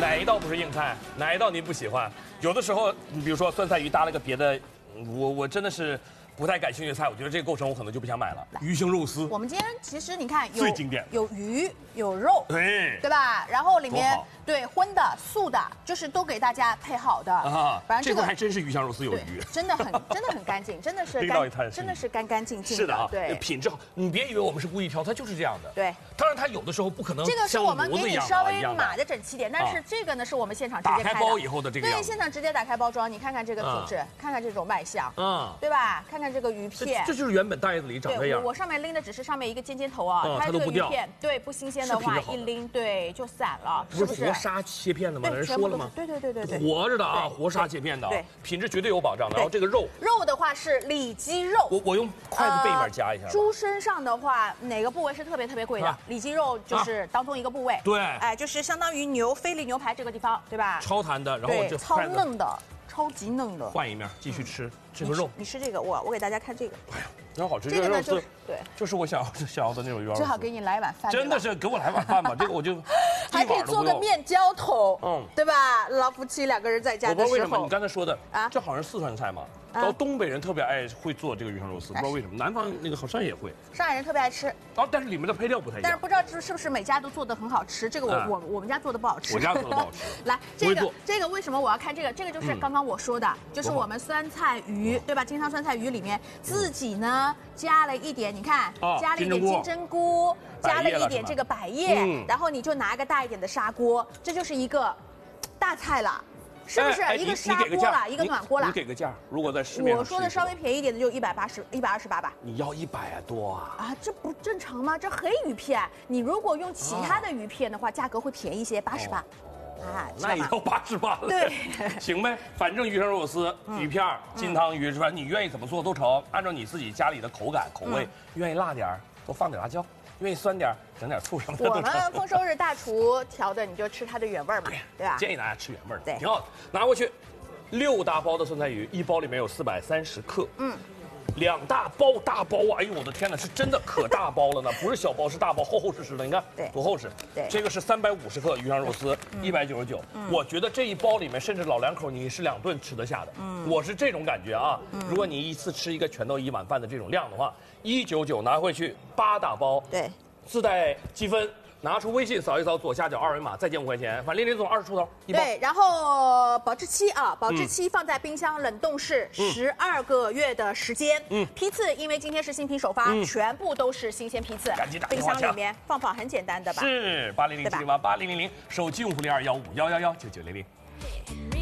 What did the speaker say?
哪一道不是硬菜？哪一道您不喜欢？有的时候，你比如说酸菜鱼搭了个别的，我真的是不太感兴趣的菜，我觉得这个构成我可能就不想买了。鱼腥肉丝， 我们今天其实你看最经典有鱼有肉， 对吧？然后里面多好对荤的素的，就是都给大家配好的啊。 反正这回还真是鱼香肉丝有鱼， 真的很干净，真的是真的是干干净净。 是的啊， 对， 品质好。你别以为我们是故意挑，它就是这样的。 对， 当然它有的时候不可能这个是我们给你稍微码的整齐点，但是这个呢是我们现场直接打开包以后的这个样子。对，现场直接打开包装，你看看这个品质，看看这种卖相，对吧？看看这个鱼片， 这就是原本袋子里长这样。 我上面拎的只是上面一个尖尖头啊， 它这个鱼片对不新鲜的话一拎对就散了， 不是活杀切片的吗？人说了吗？ 对， 活着的啊，活杀切片的，对，品质绝对有保障的。然后这个肉的话是里脊肉， 我用筷子背面夹一下。 猪身上的话，哪个部位是特别贵的？里脊肉就是当中一个部位， 对， 哎，就是相当于菲力牛排这个地方，对吧？ 超弹的，然后这超嫩的。超级嫩的， 换一面继续吃这个肉。 你吃这个，我给大家看这个。 哎呀，真好吃！ 这个呢就是对， 就是我想要的那种鱼肉。 最好给你来一碗饭。 真的是给我来碗饭吧，这个我就还可以做个面浇头，对吧？老夫妻两个人在家的时候。 我不知道为什么你刚才说的啊，这好像是四川菜嘛。然后东北人特别会做这个鱼香肉丝，不知道为什么。南方那个好像也会。 上海人特别爱吃。 然后但是里面的配料不太一样。 但是不知道是不是每家都做的很好吃？这个我们家做的不好吃。 我家做的不好吃。 来，这个为什么我要看这个？这个就是刚刚我说的，就是我们酸菜鱼，对吧？金汤酸菜鱼里面自己呢加了一点，你看，加了一点金针菇，加了一点这个百叶，然后你就拿个大一点的砂锅，这就是一个大菜了。是不是一个砂锅了，一个暖锅了？ 你给个价，如果在市面上， 我说的稍微便宜一点的就188吧。 你要100多啊？ 啊，这不正常吗？这黑鱼片，你如果用其他的鱼片的话，价格会便宜一些，88。 啊，那也要88了。 对， 行呗，反正鱼香肉丝、鱼片、金汤鱼是吧？你愿意怎么做都成，按照你自己家里的口感、口味，愿意辣点多放点辣椒。愿意酸点，整点醋什么的。 我们丰收日大厨调的，你就吃它的原味嘛，对吧？ 建议大家吃原味的， 对， 挺好的。拿过去，6大包的酸菜鱼，一包里面有430克。2大包啊！哎呦我的天哪，是真的可大包了呢，不是小包，是大包，厚实实的。你看， 对， 多厚实。 对， 这个是350克鱼香肉丝，199。我觉得这一包里面，甚至老两口你是2顿吃得下的。我是这种感觉啊。如果你一次吃一个全都1碗饭的这种量的话，199拿回去8大包， 对， 自带积分。拿出微信扫一扫左下角二维码，再减5块钱，返00总20出头一包。 对，然后保质期啊，保质期放在冰箱冷冻室12个月的时间。批次因为今天是新品首发，全部都是新鲜批次， 赶紧打冰箱里面放很简单的吧？ 是8007088000，手机用户021511199900。